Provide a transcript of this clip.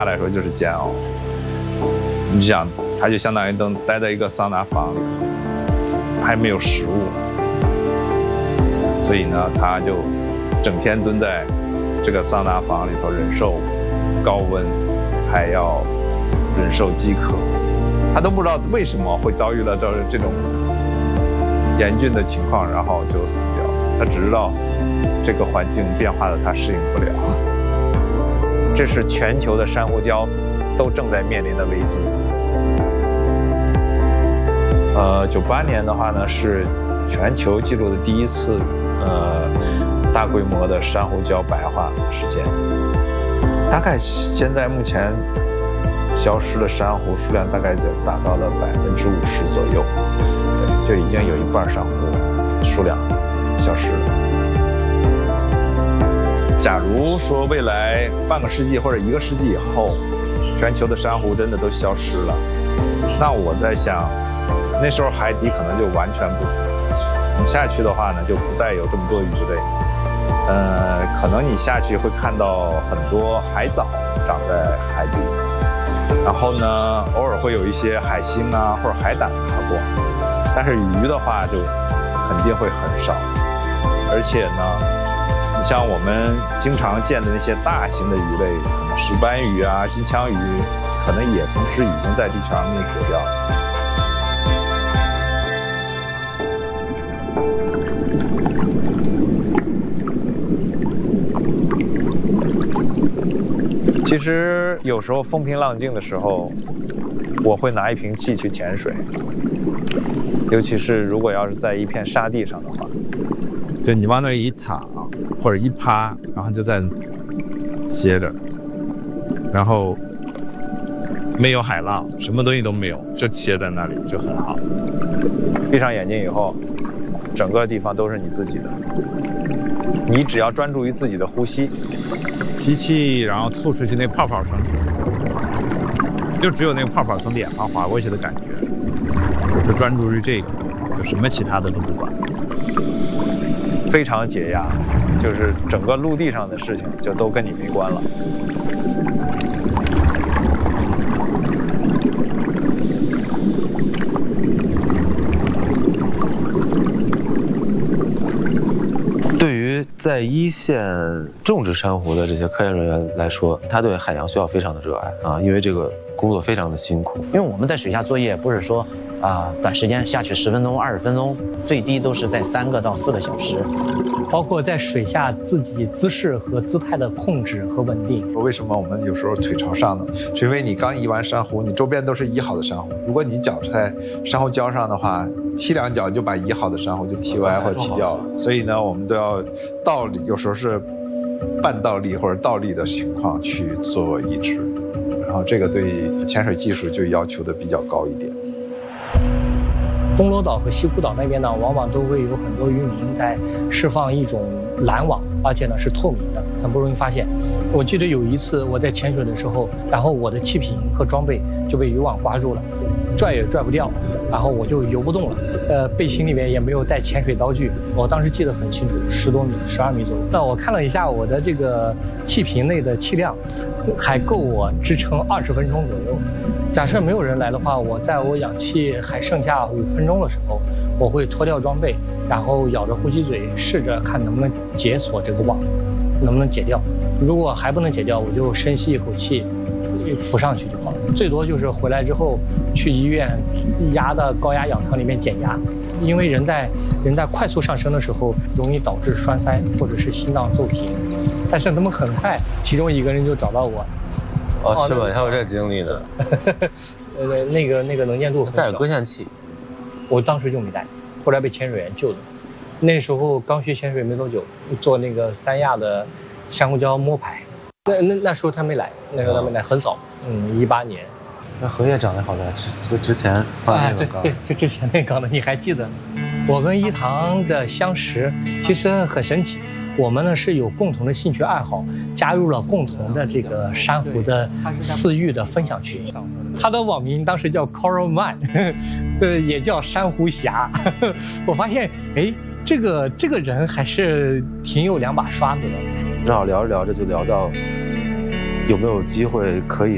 他来说就是煎熬。你想，他就相当于待在一个桑拿房里，还没有食物，所以呢，他就整天蹲在这个桑拿房里头，忍受高温，还要忍受饥渴。他都不知道为什么会遭遇了这种严峻的情况，然后就死掉。他只知道这个环境变化的他适应不了。 这是全球的珊瑚礁都正在面临的危机。98年的话呢，是全球记录的第一次大规模的珊瑚礁白化事件。大概现在目前消失的珊瑚数量大概就达到了50%左右，对，就已经有一半珊瑚数量消失了。 假如说未来半个世纪或者1个世纪以后，全球的珊瑚真的都消失了，那我在想，那时候海底可能就完全不同。你下去的话呢，就不再有这么多鱼类。可能你下去会看到很多海藻长在海底，然后呢，偶尔会有一些海星啊或者海胆爬过，但是鱼的话就肯定会很少。而且呢，你像我们经常见的那些大型的鱼类，可能石斑鱼啊、金枪鱼，可能也同时已经在地球上灭绝掉了。 其实有时候风平浪静的时候，我会拿一瓶气去潜水，尤其是如果要是在一片沙地上的话， 就你往那一躺或者一趴，然后就在歇着，然后没有海浪，什么东西都没有，就歇在那里就很好。 闭上眼睛以后，整个地方都是你自己的，你只要专注于自己的呼吸， 吸气，然后吐出去那泡泡声，就只有那个泡泡从脸上滑过去的感觉，就专注于这个，就什么其他的都不管， 非常解压，就是整个陆地上的事情就都跟你没关了。 对于在一线种植珊瑚的这些科研人员来说，他对海洋需要非常的热爱啊，因为这个工作非常的辛苦。 因为我们在水下作业不是说短时间下去10分钟、20分钟，最低都是在3个到4个小时。 包括在水下自己姿势和姿态的控制和稳定。 为什么我们有时候腿朝上呢？是因为你刚移完珊瑚，你周边都是移好的珊瑚。如果你脚在珊瑚礁上的话，踢2脚就把移好的珊瑚就踢歪或者踢掉了。所以呢，我们都要倒立，有时候是半倒立或者倒立的情况去做移植。然后这个对潜水技术就要求的比较高一点。 东螺岛和西湖岛那边呢，往往都会有很多渔民在释放一种拦网，而且呢是透明的，很不容易发现。我记得有一次我在潜水的时候，然后我的气瓶和装备就被渔网刮住了，拽也拽不掉，然后我就游不动了。背心里面也没有带潜水刀具，我当时记得很清楚，10多米、12米左右。那我看了一下我的这个气瓶内的气量，还够我支撑20分钟左右。假设没有人来的话，我在我氧气还剩下5分钟的时候，我会脱掉装备，然后咬着呼吸嘴，试着看能不能解锁这个网，能不能解掉。如果还不能解掉，我就深吸一口气，浮上去就好了。最多就是回来之后去医院压到高压氧舱里面减压，因为人在快速上升的时候，容易导致栓塞或者是心脏骤停。但是他们很快，其中一个人就找到我。 哦，是吗？你还有这个经历呢？ 那个能见度很小。 带有归线器， 我当时就没带，后来被潜水员救的。那时候刚学潜水没多久，做那个3亚的珊瑚礁摸排。那时候他没来，很早，18年。 那荷叶长得好在就之前放那个缸， 对，就之前那缸的，你还记得？我跟一堂的相识其实很神奇。我们呢是有共同的兴趣爱好，加入了共同的这个珊瑚的饲育的分享群。他的网名当时叫 Coral Man， 也叫珊瑚侠。我发现，这个人还是挺有2把刷子的。 正好聊着聊着就聊到有没有机会可以